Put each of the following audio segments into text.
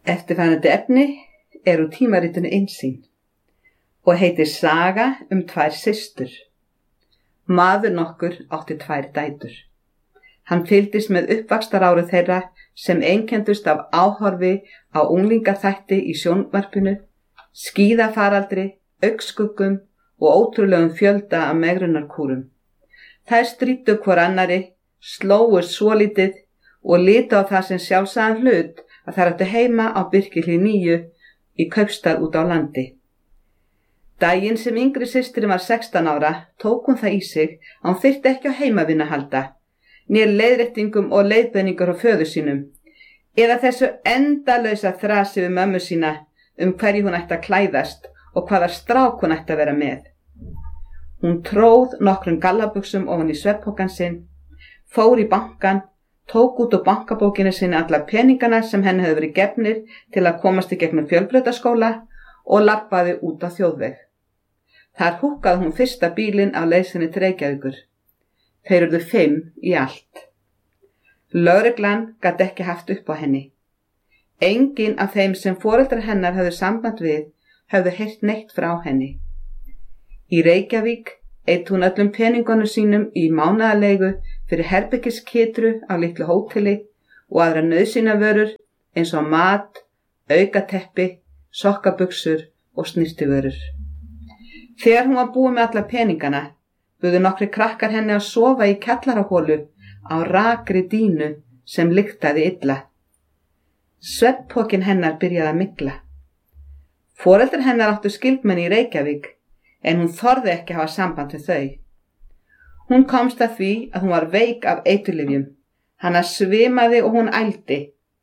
Eftirfarandi efni úr tímaritinu Innsýn og heitir Saga tvær systur. Maður nokkur átti 2 dætur. Hann fylgdist með uppvaxtaráru þeirra sem einkenndust af áhorfi á unglingaþætti í sjónvarpinu, skíðafaraldri, augskuggum og ótrúlegum fjölda af megrunarkúrum. Þær stríddu hvor annarri, slógust svolítið og litu á það sem sjálfsagðan hlut að þær áttu heima á Birkihlíð 9 í kaupstað út á landi. Daginn sem yngri systirin var 16 ára tók hún það í sig að hún þyrfti ekki á heimavinnu að halda, né leiðréttingum og leiðbeiningar á föður sínum, eða þessu endalausa þrasi við mömmu sína hverju hún ætti að klæðast og hvaða strák hún ætti að vera með. Hún tróð nokkrum gallabuxum ofan í svefnpokann sinn, fór í bankann, tók út úr bankabókinni sinni alla peningana sem henni hefði verið gefnir til að komast í gegnum fjölbrautaskóla og labbaði út á þjóðveg. Þar húkkaði hún fyrsta bílinn á leið sinni til Reykjavíkur. Þeir urðu 5 í allt. Lögreglan gat ekki haft upp á henni. Enginn af þeim sem foreldrar hennar höfðu samband við höfðu heyrt neitt frá henni. Í Reykjavík eytt hún öllum peningunum sínum í mánaðarleigu fyrir herbergiskitru á litlu hóteli og aðra nauðsynjavörur eins og mat, aukateppi, sokkabuxur og snyrtivörur. Þegar hún var búin með alla peningana, buðu nokkrir krakkar henni að sofa í kjallaraholu á rakri dínu sem lyktaði illa. Svefnpokinn hennar byrjaði að mygla. Foreldrar hennar áttu skyldmenni í Reykjavík, en hún þorði ekki að hafa samband við þau. Hún komst að því að hún var veik af eiturlyfjum. Hana svimaði og hún ældi.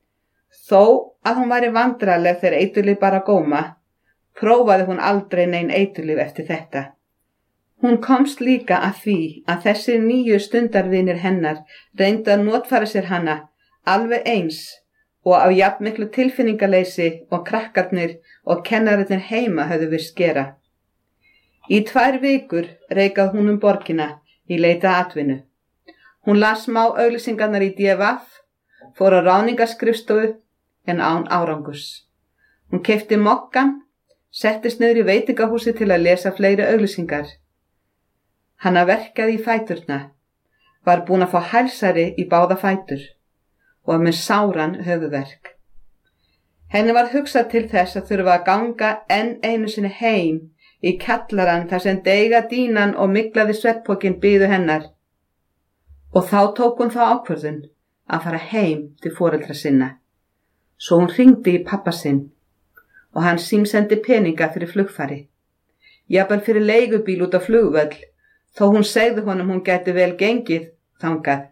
Þó að hún væri vandræðaleg þegar eiturlyf bara góma, prófaði hún aldrei nein eiturlyf eftir þetta. Hún komst líka að því að þessir 9 stundarvinir hennar reyndu að notfæra sér hana alveg eins og af jafnmiklu tilfinningaleysi og krakkarnir og kennararnir heima höfðu virst gera. Í 2 vikur reikaði hún borgina í leita atvinnu. Hún las smá auglýsingarnar í DVF, fór á ráðningarskrifstofu en án árangurs. Hún keypti mokkan, settist niður í veitingahúsi til að lesa fleiri auglýsingar. Hana verkaði í fæturna, var búin að fá hælsari í báða fætur og var með sáran höfuðverk. Henni var hugsað til þess að þurfa að ganga enn einu sinni heim í kjallarann þar sem deiga dínan og myglaði svefnpokinn biðu hennar. Og þá tók hún þá ákvörðun að fara heim til foreldra sinna. Svo hún hringdi í pabba sinn og hann símsendi peninga fyrir flugfari. Jafnvel fyrir leigubíl út á flugvöll, þó hún segði honum hún gæti vel gengið þangað.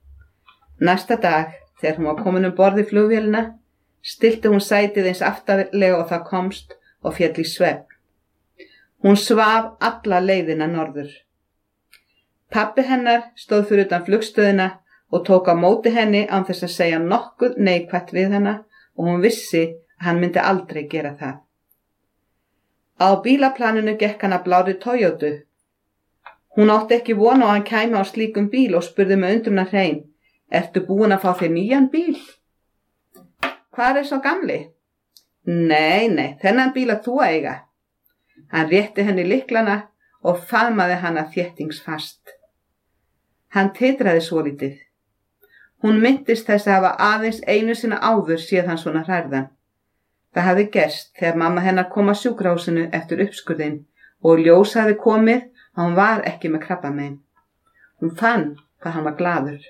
Næsta dag, þegar hún var komin borð í flugvélina, stillti hún sætið eins aftarlega og það komst og féll í svefn. Hún svaf alla leiðina norður. Pabbi hennar stóð fyrir utan flugstöðina og tók á móti henni án þess að segja nokkuð neikvætt við hana og hún vissi að hann myndi aldrei gera það. Á bílaplaninu gekk hann að blárri Toyotu. Hún átti ekki von á að hann kæmi á slíkum bíl og spurði með undrunarhrein: Ertu búin að fá þér nýjan bíl? Hvar sá gamli? Nei, þennan bíl að þú eiga. Hann rétti henni lyklana og faðmaði hana þéttingsfast. Hann titraði svolítið. Hún minntist þess að hafa aðeins einu sinni áður séð hann svona hrærðan. Það hafði gerst þegar mamma hennar kom að sjúkrahúsinu eftir uppskurðinn og ljós hafði komið að hún var ekki með krabbamein. Hún fann hvað hann var glaður.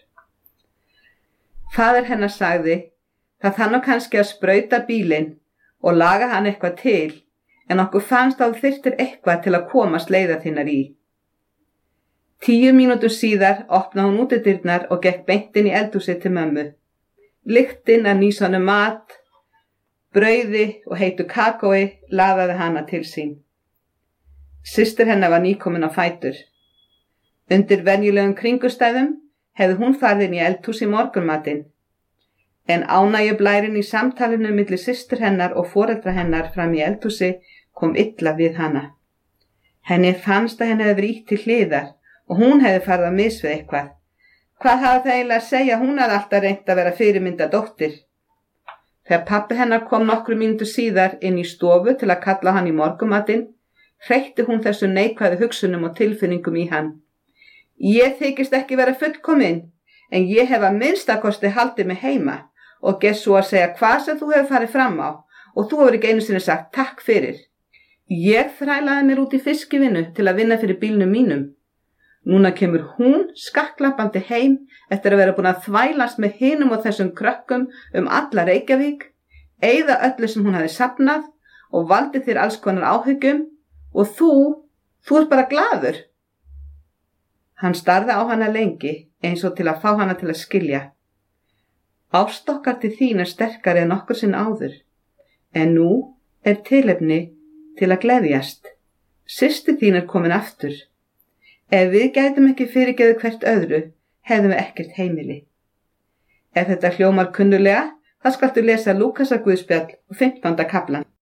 Faðir hennar sagði: Það þarf nú kannski að sprauta bílinn og laga hann eitthvað til, en okkur fannst að þú þyrftir eitthvað til að komast leiða þinnar í. 10 mínútur síðar opnaði hún útidyrnar og gekk beint inn í eldhúsið til mömmu. Lyktin af nýsonum mat, brauði og heitu kakói laðaði hana til sín. Systir hennar var nýkomin á fætur. Undir venjulegum kringustæðum hefði hún farið inn í eldhús í morgunmatinn. En ánægjublærinn í samtalinu milli systur hennar og foreldra hennar fram í eldhúsi kom illa við hana. Henni fannst að henni hefði verið ýtt til hliðar og hún hefði farið að misvið eitthvað. Hvað hafði það eiginlega að segja? Hún hafði alltaf reynt að vera fyrirmynda dóttir. Þegar pabbi hennar kom nokkru mínútur síðar inn í stofu til að kalla hann í morgunmatinn, hreytti hún þessu neikvæðu hugsunum og tilfinningum í hann. Ég þykist ekki vera fullkomin, en ég hef að minnstakosti haldið mig heima og gert svo að segja hvað sem þú hefur farið fram á og þú hefur ekki einu sinni sagt takk fyrir. Ég þrælaði mér út í fiskivinnu til að vinna fyrir bílnum mínum. Núna kemur hún skakklappandi heim eftir að vera búin að þvælast með hinum og þessum krökkum alla Reykjavík, eyða öllu sem hún hafi safnað og valdi þér alls konar áhyggjum og þú ert bara glaður. Hann starði á hana lengi eins og til að fá hana til að skilja. Ást okkar til þín sterkari en nokkur sinn áður, en nú tilefni til að gleðjast. Systir þín komin aftur. Ef við gætum ekki fyrirgefið hvert öðru, hefðum við ekkert heimili. Ef þetta hljómar kunnuglega, þá skaltu lesa Lúkasarguðspjall 15. kaflan.